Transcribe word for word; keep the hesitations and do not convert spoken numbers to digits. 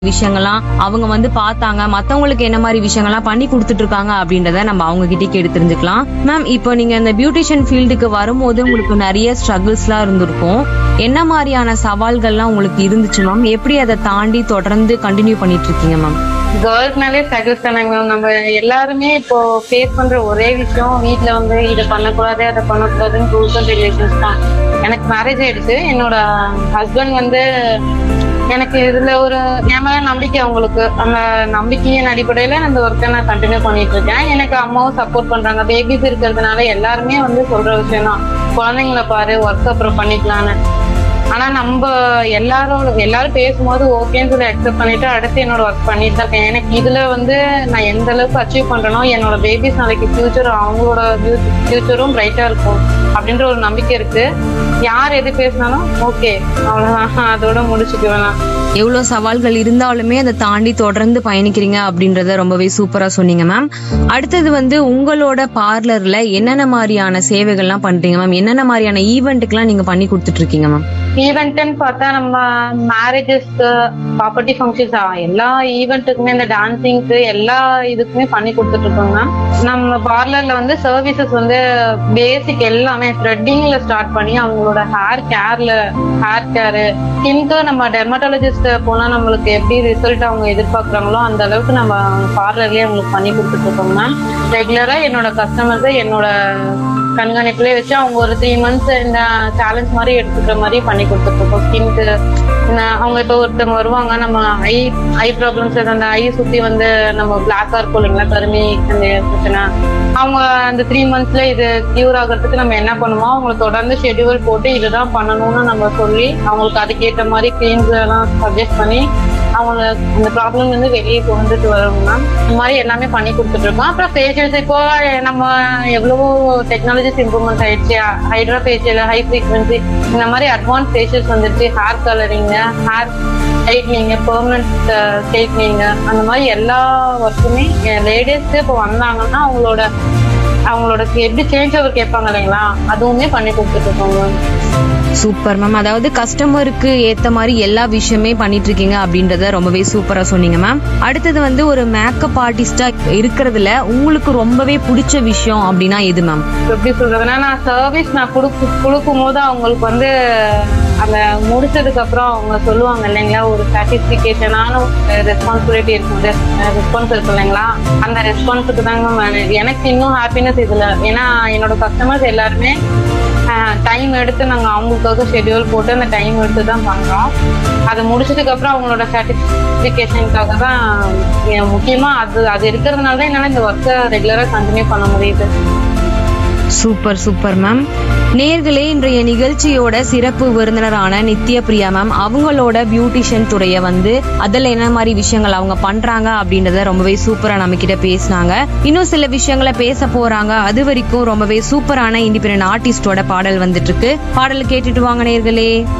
விஷயங்கள்லாம் அவங்க வந்து பார்த்தாங்க, மத்தவங்களுக்கு என்ன மாதிரி விஷயங்கள்லாம் பண்ணி கொடுத்துட்டு இருக்காங்க அப்படின்றத நம்ம அவங்க கிட்டே கேட்டு தெரிஞ்சுக்கலாம். மேம், இப்போ நீங்க இந்த பியூட்டிஷியன் ஃபீல்டுக்கு வரும்போது உங்களுக்கு நிறைய ஸ்ட்ரகிள்ஸ்லாம் இருந்திருக்கும். என்ன மாதிரியான சவால்கள்லாம் உங்களுக்கு இருந்துச்சு மேம்? எப்படி அதை தாண்டி தொடர்ந்து கண்டினியூ பண்ணிட்டு இருக்கீங்க மேம்? கேர்ள்ஸ்னாலே ஸ்ட்ரகிள்ஸ் தானங்க மேம். நம்ம எல்லாருமே இப்போ ஃபேஸ் பண்ற ஒரே விஷயம் வீட்ல வந்து இதை பண்ணக்கூடாது அதை பண்ணக்கூடாதுன்னு ரூல்ஸ் அண்ட் ரெகுலேஷன்ஸ் தான். எனக்கு மேரேஜ் ஆயிடுச்சு. என்னோட ஹஸ்பண்ட் வந்து எனக்கு இதுல ஒரு என் மேல நம்பிக்கை, அவங்களுக்கு அந்த நம்பிக்கையின் அடிப்படையில அந்த ஒர்க்கை நான் கண்டினியூ பண்ணிட்டு இருக்கேன். எனக்கு அம்மாவும் சப்போர்ட் பண்றாங்க. பேபிஸ் இருக்கிறதுனால எல்லாருமே வந்து சொல்ற விஷயம் தான், குழந்தைங்களை பாரு, ஒர்க் அப்புறம் பண்ணிக்கலான்னு. ஆனா நம்ம எல்லாரும் எல்லாரும் பேசும்போது ஓகேன்னு சொல்லி அக்செப்ட் பண்ணிட்டு அடுத்து என்னோட ஒர்க் பண்ணிட்டு தான் இருக்கேன். எனக்கு இதுல வந்து நான் எந்த அளவுக்கு அச்சீவ் பண்றேனோ என்னோட பேபிஸ் நாளைக்கு ஃபியூச்சர் அவங்களோட ஃபியூச்சரும் பிரைட்டா இருக்கும் அப்படின்ற ஒரு நம்பிக்கை இருக்கு. யார் எது பேசினாலும் ஓகே, அவ்வளவுதான், அதோட முடிச்சுக்குவேன். எவ்வளவு சவால்கள் இருந்தாலுமே அதை தாண்டி தொடர்ந்து பயணிக்கிறீங்க அப்படின்றத ரொம்பவே சூப்பரா சொன்னீங்க மேம். அடுத்தது வந்து உங்களோட பார்லர்ல என்னென்ன மாதிரியான சேவைகள்லாம் பண்றீங்க மேம்? என்னென்ன மாதிரியான ஈவெண்ட்டுக்கெல்லாம் நீங்க பண்ணி கொடுத்துட்டு இருக்கீங்க மேம்? ஈவெண்ட்னு பார்த்தா நம்ம மேரேஜஸ்க்கு, ப்ராப்பர்ட்டி ஃபங்க்ஷன்ஸ், எல்லா ஈவெண்ட்டுக்குமே, இந்த டான்சிங்க்கு எல்லா இதுக்குமே பண்ணி கொடுத்துட்டு இருக்கோங்க மேம். நம்ம பார்லர்ல வந்து சர்வீசஸ் வந்து பேசிக் எல்லாமே த்ரெட்டிங்ல ஸ்டார்ட் பண்ணி அவங்களோட ஹேர் கேர்ல ஹேர் கேரு, ஸ்கின்க்கு நம்ம டெர்மட்டாலஜிஸ்ட் போனா நம்மளுக்கு எப்படி ரிசல்ட் அவங்க எதிர்பார்க்கறாங்களோ அந்த அளவுக்கு நம்ம பார்லர்லயே அவங்களுக்கு பண்ணி கொடுத்துட்டு இருக்கோம் மேம். ரெகுலரா என்னோட கஸ்டமர்ஸ் என்னோட கண்காணிப்புலயே வச்சு அவங்க ஒரு த்ரீ மந்த்ஸ் இந்த சேலஞ்ச் மாதிரி எடுத்துக்கிற மாதிரி பண்ணி கொடுத்துட்டு இருக்கோம். ஸ்கின்க்கு அவங்க இப்ப ஒருத்தவங்க வருவாங்க, நம்ம ஐ ஐ ப்ராப்ளம்ஸ், அந்த ஐ சுத்தி வந்து நம்ம பிளாக்கா இருக்கும் இல்லைங்களா, கருமி அந்த பிரச்சனை, அவங்க அந்த த்ரீ மந்த்ஸ்ல இது கியூர் ஆகிறதுக்கு நம்ம என்ன பண்ணுவோம், அவங்களுக்கு தொடர்ந்து ஷெட்யூல் போட்டு இதுதான் பண்ணணும்னு நம்ம சொல்லி அவங்களுக்கு அதுக்கேற்ற மாதிரி கிரீம்ஸ் எல்லாம் சஜஸ்ட் பண்ணி அவங்க அந்த ப்ராப்ளம் வந்து வெளியே கொண்டுட்டு வருவோம்னா இந்த மாதிரி எல்லாமே பண்ணி கொடுத்துட்டு இருக்கோம். அப்புறம் ஃபேஷியல்ஸ் இப்போ நம்ம எவ்வளவோ டெக்னாலஜிஸ் இம்ப்ரூவ்மெண்ட் ஆயிடுச்சு. ஹைட்ரா ஃபேஷியல், ஹை ஃப்ரீக்வன்சி, இந்த மாதிரி அட்வான்ஸ் ஃபேஷியல்ஸ் வந்துருச்சு. Hair colouring, hair straightening, permanent straightening, அந்த மாதிரி எல்லா ஒர்க்குமே லேடிஸ்க்கு இப்போ வந்தாங்கன்னா அவங்களோட அவங்களோட எப்படி சேஞ்ச் ஓவர் கேட்பாங்க இல்லைங்களா, அதுவுமே பண்ணி கொடுத்துட்டு இருக்கோங்க. Super ma'am. அதாவது கஸ்டமருக்கு ஏத்த மாதிரி எல்லா விஷயமே பண்ணிட்டு இருக்கீங்க அப்படின்றத ரொம்பவே சூப்பரா சொன்னீங்க மேம். அடுத்தது வந்து ஒரு மேக்கப் ஆர்டிஸ்டா இருக்கிறதுல உங்களுக்கு ரொம்பவே பிடிச்ச விஷயம் அப்படின்னா எது மேம்? எப்படி சொல்றதுன்னா, நான் சர்வீஸ் நான் கொடுக்கு கொடுக்கும் போது அவங்களுக்கு வந்து அந்த முடிச்சதுக்கு அப்புறம் அவங்க சொல்லுவாங்க இல்லைங்களா, ஒரு சாட்டிஸ்பிகேஷனான ரெஸ்பான்சிபிலிட்டி இருக்கும், ரெஸ்பான்ஸ் இருக்கு இல்லைங்களா, அந்த ரெஸ்பான்ஸுக்கு தாங்க மேம் எனக்கு இன்னும் ஹாப்பினஸ் இதுல. ஏன்னா என்னோட கஸ்டமர்ஸ் எல்லாருமே டைம் எடுத்து நாங்கள் அவங்களுக்காக ஷெட்யூல் போட்டு அந்த டைம் எடுத்து தான் பண்றோம். அதை முடிச்சதுக்கு அப்புறம் அவங்களோட சாட்டிஸ்பிகேஷனுக்காக தான் முக்கியமா அது அது இருக்கிறதுனால தான் என்னால இந்த ஒர்க்கை ரெகுலரா கண்டினியூ பண்ண முடியுது. Super super ma'am. நேர்களே, இன்றைய நிகழ்ச்சியோட சிறப்பு விருந்தினரான நித்ய பிரியா மேம் அவங்களோட பியூட்டிஷியன் துறைய வந்து அதுல என்ன மாதிரி விஷயங்கள் அவங்க பண்றாங்க அப்படின்றத ரொம்பவே சூப்பரா நம்ம கிட்ட பேசினாங்க. இன்னும் சில விஷயங்களை பேச போறாங்க. அது வரைக்கும் ரொம்பவே சூப்பரான இண்டிபெண்டன்ட் ஆர்டிஸ்டோட பாடல் வந்துட்டு இருக்கு. பாடல் கேட்டுட்டு வாங்க நேர்களே.